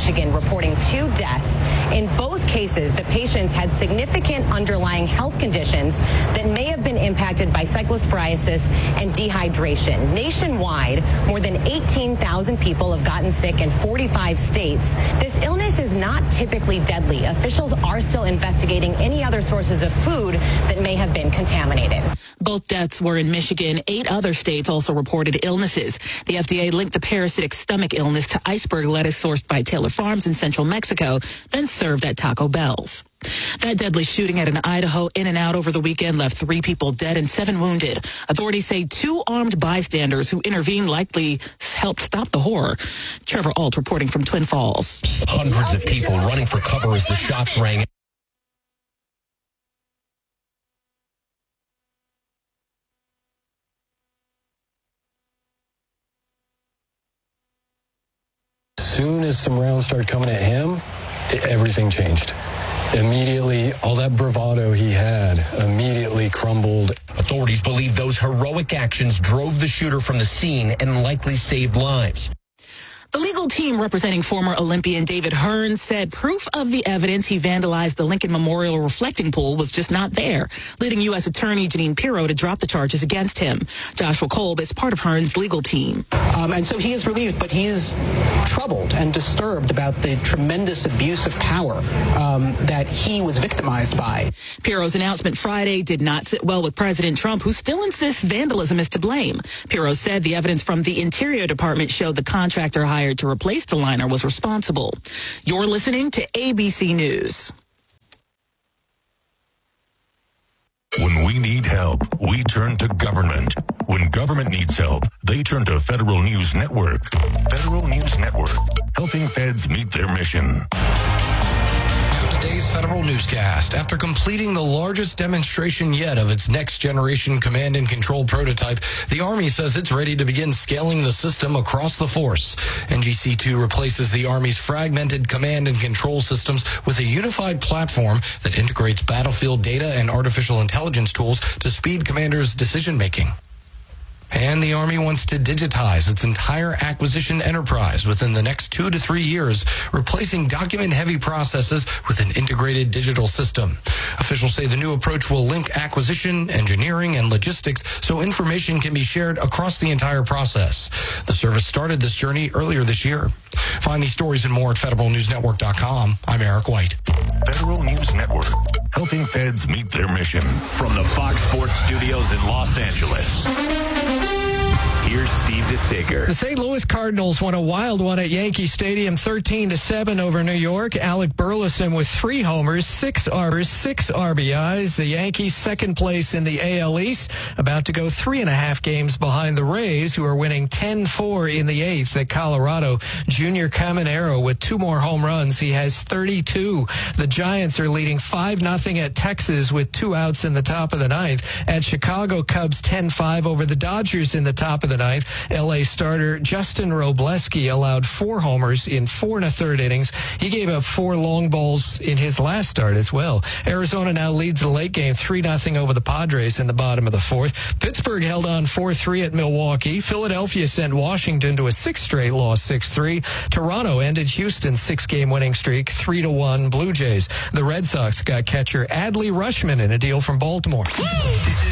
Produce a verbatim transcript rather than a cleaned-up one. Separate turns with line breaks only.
Michigan reporting two deaths. In both cases, the patients had significant underlying health conditions that may have been impacted by cyclosporiasis and dehydration. Nationwide, more than eighteen thousand people have gotten sick in forty-five states. This illness is not typically deadly. Officials are still investigating any other sources of food that may have been contaminated.
Both deaths were in Michigan. Eight other states also reported illnesses. The F D A linked the parasitic stomach illness to iceberg lettuce sourced by Taylor Farms in central Mexico, then served at Taco Bell's. That deadly shooting at an Idaho In-N-Out over the weekend left three people dead and seven wounded. Authorities say two armed bystanders who intervened likely helped stop the horror. Trevor Alt reporting from Twin Falls.
Hundreds of people running for cover as the shots rang.
As soon as some rounds started coming at him, it, everything changed. Immediately, all that bravado he had immediately crumbled.
Authorities believe those heroic actions drove the shooter from the scene and likely saved lives.
The legal team representing former Olympian David Hearn said proof of the evidence he vandalized the Lincoln Memorial reflecting pool was just not there, leading U S Attorney Jeanine Pirro to drop the charges against him. Joshua Kolb is part of Hearn's legal team.
Um, and so he is relieved, but he is troubled and disturbed about the tremendous abuse of power um, that he was victimized by.
Pirro's announcement Friday did not sit well with President Trump, who still insists vandalism is to blame. Pirro said the evidence from the Interior Department showed the contractor hired to replace the liner was responsible. You're listening to A B C News.
When we need help, we turn to government. When government needs help, they turn to Federal News Network. Federal News Network, helping feds meet their mission.
Today's Federal Newscast. After completing the largest demonstration yet of its next-generation command and control prototype, the Army says it's ready to begin scaling the system across the force. N G C two replaces the Army's fragmented command and control systems with a unified platform that integrates battlefield data and artificial intelligence tools to speed commanders' decision-making. And the Army wants to digitize its entire acquisition enterprise within the next two to three years, replacing document-heavy processes with an integrated digital system. Officials say the new approach will link acquisition, engineering, and logistics so information can be shared across the entire process. The service started this journey earlier this year. Find these stories and more at federal news network dot com. I'm Eric White.
Federal News Network, helping feds meet their mission.
From the Fox Sports Studios in Los Angeles, here's Steve DeSager.
The Saint Louis Cardinals won a wild one at Yankee Stadium, thirteen to seven over New York. Alec Burleson with three homers, six R's, six R B Is. The Yankees second place in the A L East, about to go three and a half games behind the Rays, who are winning ten four in the eighth at Colorado. Junior Caminero with two more home runs. He has thirty-two. The Giants are leading five nothing at Texas with two outs in the top of the ninth. At Chicago, Cubs ten five over the Dodgers in the top of the ninth. L A starter Justin Robleski allowed four homers in four and a third innings. He gave up four long balls in his last start as well. Arizona now leads the late game three nothing over the Padres in the bottom of the fourth. Pittsburgh held on four three at Milwaukee. Philadelphia sent Washington to a sixth straight loss six three. Toronto ended Houston's six-game winning streak three to one Blue Jays. The Red Sox got catcher Adley Rutschman in a deal from Baltimore.
This is